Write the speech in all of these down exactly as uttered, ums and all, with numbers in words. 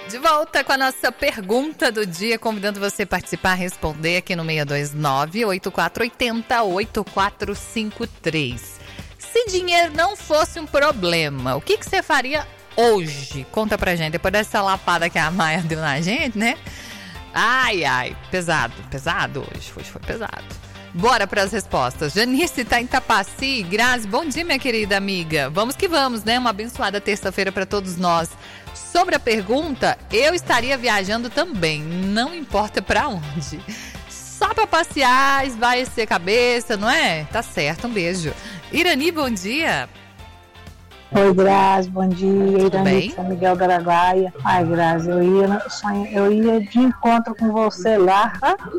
De volta com a nossa pergunta do dia, convidando você a participar, responder aqui no seis dois nove, oito quatro oito zero, oito quatro cinco três. Se dinheiro não fosse um problema, o que, que você faria hoje? Conta pra gente, depois dessa lapada que a Maia deu na gente, né? Ai, ai, pesado, pesado hoje, hoje foi pesado. Bora para as respostas. Janice tá em Tapaci. Grazi, bom dia, minha querida amiga. Vamos que vamos, né? Uma abençoada terça-feira para todos nós. Sobre a pergunta, eu estaria viajando também, não importa para onde. Só para passear, esvaecer a cabeça, não é? Tá certo, um beijo. Irani, bom dia. Oi, Grazi, bom dia. Tudo Irani bem? de São Miguel do Araguaia. Ai, Grazi, eu ia, sonho, eu ia de encontro com você lá.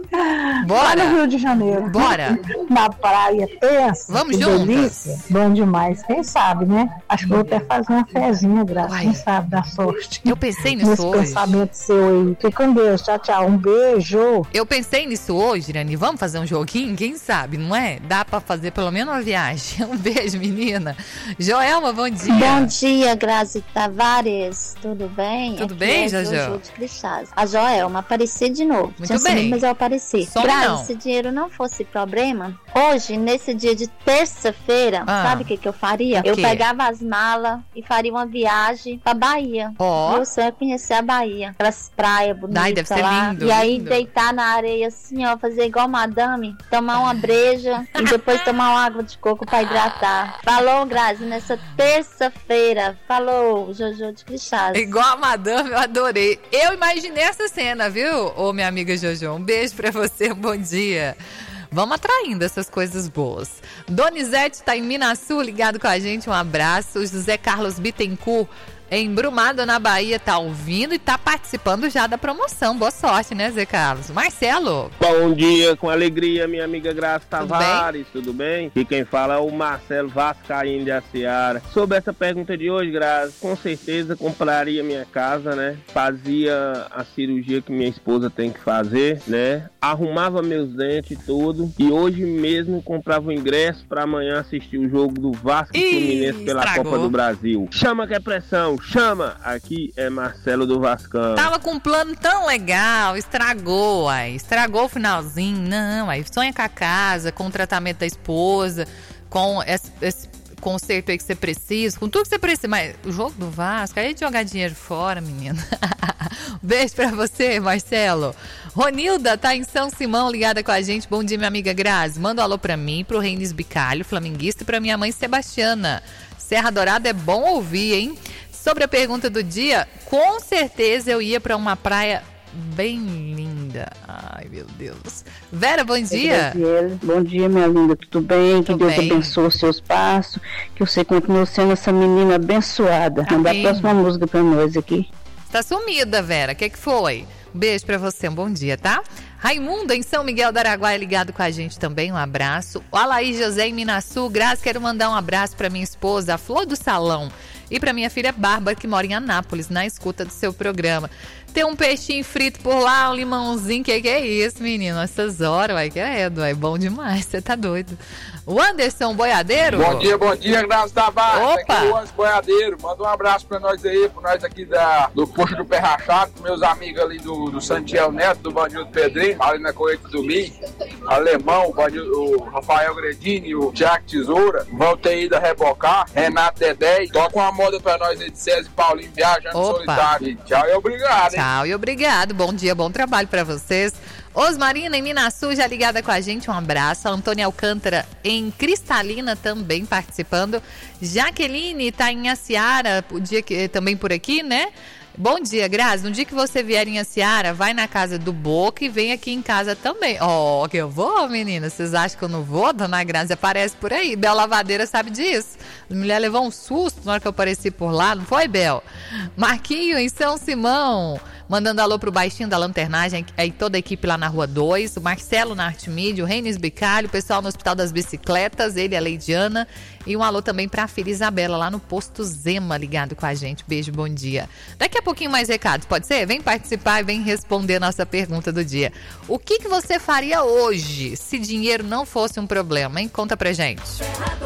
Bora. Lá no Rio de Janeiro. Bora. Na praia, pensa. Vamos que juntas. delícia. Bom demais. Quem sabe, né? Acho que vou até fazer uma fezinha, Grazi. Uai. Quem sabe, da sorte. Eu pensei nisso Nesse hoje. pensamento seu aí. Fique com Deus. Tchau, tchau. Um beijo. Eu pensei nisso hoje, Irani. Vamos fazer um joguinho? Quem sabe, não é? Dá pra fazer pelo menos uma viagem. Um beijo, menina. Joelma, bom dia. Bom dia, Grazi Tavares. Tudo bem? Tudo Aqui bem, é Jojo? Jojo de Crixás. A Joelma, apareci de novo. Muito Tinha bem. sumido, mas eu apareci. Some Grazi, não. se dinheiro não fosse problema, hoje, nesse dia de terça-feira, Ah. sabe o que, que eu faria? O Eu quê? pegava as malas e faria uma viagem pra Bahia. Ó. Meu sonho é conhecer a Bahia. Aquelas praias bonitas Ai, deve ser lá. lindo, E aí, lindo. deitar na areia assim, ó, fazer igual madame, tomar uma breja e depois tomar uma água de coco pra hidratar. Falou, Grazi, nessa terça-feira. Falou, Jojo de Crixás. Igual a madame, eu adorei. Eu imaginei essa cena, viu, ô minha amiga Jojo? Um beijo pra você, um bom dia. Vamos atraindo essas coisas boas. Donizete tá em Minasul, ligado com a gente, um abraço. José Carlos Bittencourt, em Brumado, na Bahia, tá ouvindo e tá participando já da promoção. Boa sorte, né, Zé Carlos? Marcelo. Bom dia, com alegria, minha amiga Graça Tudo Tavares, tudo bem? E quem fala é o Marcelo Vascaíno de Aciara. Sobre essa pergunta de hoje, Graça, com certeza compraria minha casa, né? Fazia a cirurgia que minha esposa tem que fazer, né? Arrumava meus dentes e tudo. E hoje mesmo comprava o ingresso para amanhã assistir o jogo do Vasco e Ih, Fluminense pela estragou. Copa do Brasil. Chama que é pressão, chama! Aqui é Marcelo do Vascão. Tava com um plano tão legal, estragou, aí. Estragou o finalzinho. Não, aí sonha com a casa, com o tratamento da esposa, com esse, esse conserto aí que você precisa, com tudo que você precisa. Mas o jogo do Vasco, aí é de jogar dinheiro fora, menina. Beijo pra você, Marcelo. Ronilda tá em São Simão, ligada com a gente. Bom dia, minha amiga Grazi. Manda um alô pra mim, pro Reines Bicalho, flamenguista, e pra minha mãe Sebastiana. Serra Dourada é bom ouvir, hein? Sobre a pergunta do dia, com certeza eu ia pra uma praia bem linda. Ai, meu Deus. Vera, bom dia. Graziele, bom dia, minha linda, tudo bem? Tudo que Deus bem. abençoe os seus passos, que você continue sendo essa menina abençoada. Manda a Amém. próxima música pra nós aqui. Tá sumida, Vera. O que que foi? Um beijo pra você, um bom dia, tá? Raimunda, em São Miguel do Araguaia, ligado com a gente também, um abraço. O Alaí José em Minasul. Graças, quero mandar um abraço pra minha esposa, a Flor do Salão. E pra minha filha Bárbara, que mora em Anápolis, na escuta do seu programa. Tem um peixinho frito por lá, um limãozinho, que que é isso, menino? Essas horas, uai, que é, é bom demais, você tá doido. O Anderson Boiadeiro. Bom dia, bom dia, Graça Tavares. Opa! Aqui é o Anderson Boiadeiro. Manda um abraço pra nós aí, pra nós aqui da, do Posto do Pé Rachado, com meus amigos ali do, do Santiel Neto, do Bandido Pedrinho, ali na Colheita do Milho. Alemão, o, Bandido, o Rafael Gredini, o Tiago Tesoura, Valteída Rebocar, Renato Dedé. Toca uma moda pra nós aí de César e Paulinho viajando Opa. solitário. E tchau e obrigado, hein? Tchau e obrigado. Bom dia, bom trabalho pra vocês. Osmarina em Minasul, já ligada com a gente, um abraço. A Antônia Alcântara em Cristalina também participando. Jaqueline tá em Aciara, o dia que, também por aqui, né? Bom dia, Grazi. No dia que você vier em Aciara, vai na casa do Boca e vem aqui em casa também. Ó, oh, que eu vou, menina? Vocês acham que eu não vou? Dona Grazi aparece por aí. Bel Lavadeira sabe disso. A mulher levou um susto na hora que eu apareci por lá, não foi, Bel? Marquinho em São Simão, mandando alô pro Baixinho da Lanternagem, aí toda a equipe lá na Rua dois, o Marcelo na Arte Mídia, o Reines Bicalho, o pessoal no Hospital das Bicicletas, ele e a Leidiana, e um alô também pra filha Isabela lá no Posto Zema, ligado com a gente. Beijo, bom dia. Daqui a pouquinho mais recados, pode ser? Vem participar e vem responder a nossa pergunta do dia. O que, que você faria hoje se dinheiro não fosse um problema, hein? Conta pra gente.